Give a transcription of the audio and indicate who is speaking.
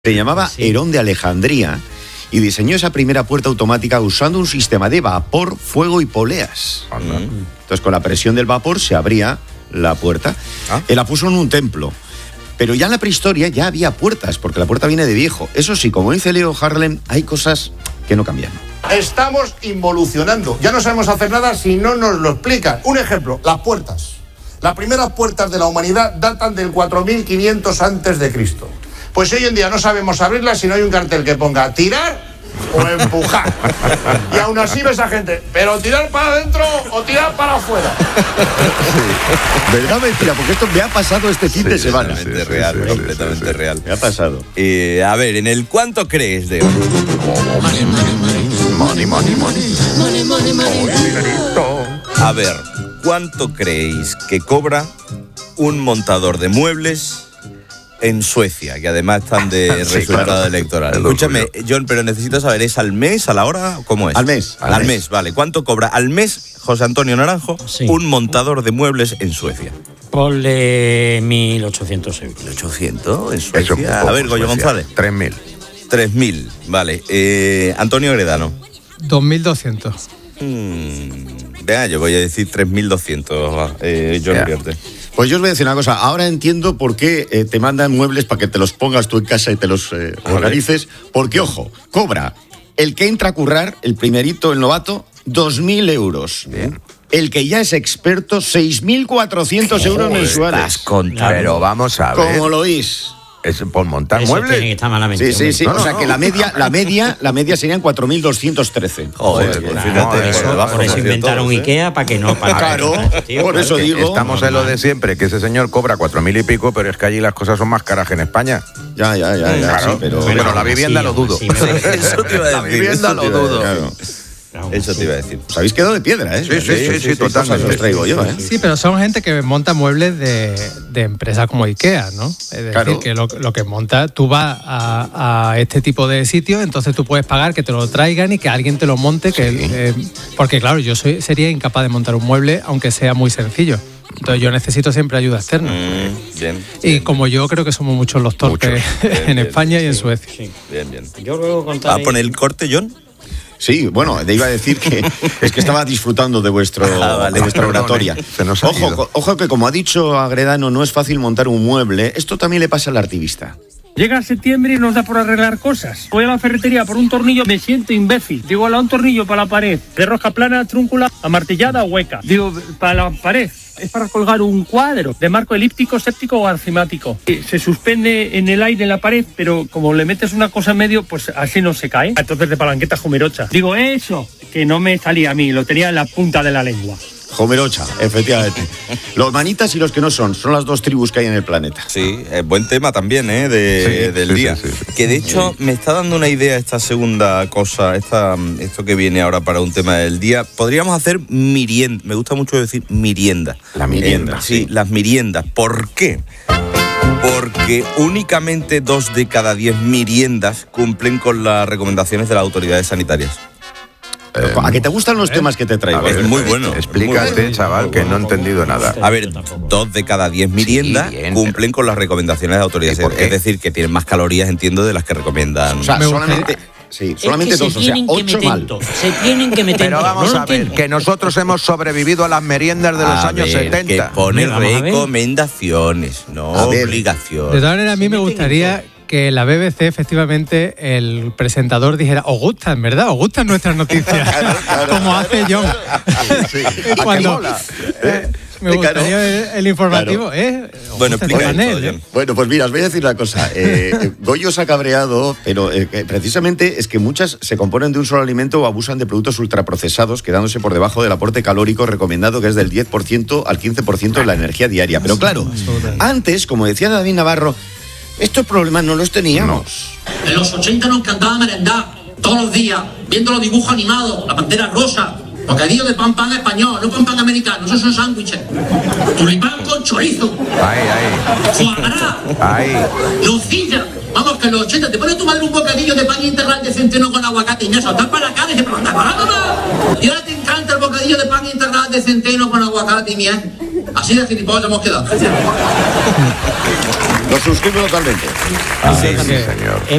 Speaker 1: Se llamaba Herón de Alejandría y diseñó esa primera puerta automática usando un sistema de vapor, fuego y poleas. Entonces, con la presión del vapor se abría la puerta. Él la puso en un templo. Pero ya en la prehistoria ya había puertas, porque la puerta viene de viejo. Eso sí, como dice Leo Harlem, hay cosas que no cambian.
Speaker 2: Estamos involucionando. Ya no sabemos hacer nada si no nos lo explican. Un ejemplo, las puertas. Las primeras puertas de la humanidad datan del 4500 a.C. Pues hoy en día no sabemos abrirlas si no hay un cartel que ponga tirar o empujar. Y aún así ves a gente, pero tirar para adentro o tirar para afuera.
Speaker 1: Sí. ¿Verdad, mentira? Porque esto me ha pasado este fin de semana.
Speaker 3: Completamente real, completamente real.
Speaker 1: Me ha pasado.
Speaker 3: A ver, en el ¿cuánto crees, Leo? A ver, ¿cuánto creéis que cobra un montador de muebles en Suecia, que además están de resultado electoral? Escúchame, John, pero necesito saber, ¿es al mes, a la hora? ¿Cómo es?
Speaker 1: Al mes.
Speaker 3: Al mes, vale. ¿Cuánto cobra al mes, José Antonio Naranjo, un montador de muebles en Suecia?
Speaker 4: Ponle 1.800 euros.
Speaker 3: ¿1.800 en Suecia? A ver, Goyo González.
Speaker 5: 3.000.
Speaker 3: 3.000, vale. Antonio Gredano.
Speaker 6: 2.200.
Speaker 3: Vea, yo voy a decir 3.200, John Uriarte.
Speaker 1: Pues yo os voy a decir una cosa. Ahora entiendo por qué te mandan muebles para que te los pongas tú en casa y te los organices. Porque, ojo, cobra el que entra a currar, el primerito, el novato, 2.000 euros.
Speaker 5: Bien.
Speaker 1: El que ya es experto, 6.400 euros mensuales.
Speaker 5: Pero vamos a ver.
Speaker 1: ¿Cómo lo oís?
Speaker 5: ¿Es por montar
Speaker 4: Eso
Speaker 5: muebles?
Speaker 4: tiene que estar malamente.
Speaker 1: Sí.
Speaker 5: No,
Speaker 1: o sea que la media serían 4.213.
Speaker 3: Joder, pues fíjate.
Speaker 4: Por eso inventaron Ikea para que no...
Speaker 1: Claro, por eso digo.
Speaker 5: Estamos en lo de siempre, que ese señor cobra 4.000 y pico, pero es que allí las cosas son más caras que en España.
Speaker 1: Ya.
Speaker 5: Claro,
Speaker 1: Sí, pero
Speaker 5: la vivienda lo dudo.
Speaker 3: Eso te iba a decir.
Speaker 5: La vivienda lo dudo.
Speaker 1: Claro.
Speaker 3: Eso te iba a decir.
Speaker 1: Os habéis quedado de piedra, ¿eh?
Speaker 5: Sí, totalmente.
Speaker 1: Os traigo yo, ¿eh?
Speaker 6: Sí, pero son gente que monta muebles de empresas como Ikea, ¿no? Es decir,
Speaker 1: Claro.
Speaker 6: que lo que monta, tú vas a este tipo de sitios, entonces tú puedes pagar que te lo traigan y que alguien te lo monte, porque claro, yo sería incapaz de montar un mueble, aunque sea muy sencillo. Entonces yo necesito siempre ayuda externa. Y como yo creo que somos muchos los torpes en España y en Suecia.
Speaker 3: Bien.
Speaker 4: Yo luego contaré...
Speaker 3: ¿Va a poner el corte, John?
Speaker 1: Sí, bueno, te iba a decir que es que estaba disfrutando de vuestra oratoria.
Speaker 5: Se nos ha ido.
Speaker 1: Ojo que como ha dicho Agredano, no es fácil montar un mueble. Esto también le pasa al artivista.
Speaker 7: Llega septiembre y nos da por arreglar cosas. Voy a la ferretería por un tornillo, me siento imbécil. Digo, un tornillo para la pared, de rosca plana, trúncula, amartillada o hueca. Digo, para la pared. Es para colgar un cuadro de marco elíptico, séptico o arcimático. Se suspende en el aire en la pared, pero como le metes una cosa en medio, pues así no se cae. Entonces de palanqueta jumerocha. Digo, eso, que no me salía a mí, lo tenía en la punta de la lengua.
Speaker 1: Jomerocha, efectivamente. Los manitas y los que no son las dos tribus que hay en el planeta.
Speaker 3: Sí, buen tema también, del día.
Speaker 5: Sí.
Speaker 3: Que de hecho me está dando una idea esta segunda cosa, esto que viene ahora para un tema del día. Podríamos hacer mirienda. Me gusta mucho decir mirienda.
Speaker 1: La mirienda.
Speaker 3: Sí, las miriendas. ¿Por qué? Porque únicamente 2 de cada 10 miriendas cumplen con las recomendaciones de las autoridades sanitarias.
Speaker 1: ¿A que te gustan los temas que te traigo?
Speaker 5: A ver,
Speaker 3: Es muy bueno.
Speaker 5: Explícate, chaval, que no he entendido nada.
Speaker 3: A ver, 2 de cada 10 miriendas
Speaker 5: bien,
Speaker 3: cumplen con las recomendaciones de autoridades.
Speaker 5: ¿Y por qué?
Speaker 3: Es decir, que tienen más calorías, entiendo, de las que recomiendan.
Speaker 1: O sea,
Speaker 6: Me
Speaker 1: solamente
Speaker 4: Es que
Speaker 1: 2, o sea, 8 mal.
Speaker 4: Se tienen que meter.
Speaker 5: Pero vamos a ver, que nosotros hemos sobrevivido a las meriendas de los años 70.
Speaker 3: Que pone
Speaker 4: Vamos a ver.
Speaker 3: recomendaciones, no
Speaker 1: A ver.
Speaker 3: obligaciones.
Speaker 6: De todas maneras, a mí me gustaría que la BBC, efectivamente, el presentador dijera, os gustan, ¿verdad? Os gustan nuestras noticias, como hace John. Cuando me gustaría ver el informativo,
Speaker 3: Bueno, explica
Speaker 6: Con
Speaker 3: esto,
Speaker 6: él,
Speaker 3: John.
Speaker 1: Bueno, pues mira, os voy a decir una cosa. Goyo se ha cabreado, pero que precisamente es que muchas se componen de un solo alimento o abusan de productos ultraprocesados, quedándose por debajo del aporte calórico recomendado, que es del 10% al 15% de la energía diaria. Pero claro, antes, como decía David Navarro, estos problemas no los teníamos.
Speaker 8: En los 80 nos encantaba merendar todos los días, viendo los dibujos animados, la pantera rosa, bocadillo de pan español, no pan americano, esos son sándwiches. Tulipán con chorizo. Foie gras. Nocilla. Vamos, que en los 80 te pone tu madre un bocadillo de pan integral de centeno con aguacate y me saltar para la cara y se pregunta, y ahora te encanta el bocadillo de pan integral de centeno con aguacate y miel. Así de gilipollas hemos quedado.
Speaker 1: Lo suscribo totalmente.
Speaker 5: Sí, señor.